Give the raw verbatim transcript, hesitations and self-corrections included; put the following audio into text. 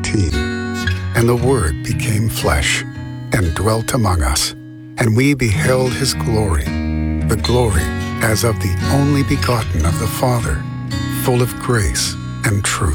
nineteen. And the Word became flesh and dwelt among us, and we beheld his glory, the glory as of the only begotten of the Father, full of grace and truth.